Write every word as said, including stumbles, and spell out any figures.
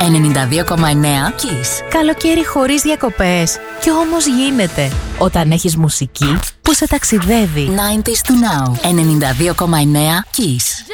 ενενήντα δύο κόμμα εννέα Kiss. Καλοκαίρι χωρίς διακοπές. Κι όμως γίνεται. Όταν έχεις μουσική που σε ταξιδεύει. ενενήντα to now. ενενήντα δύο κόμμα εννέα Kiss.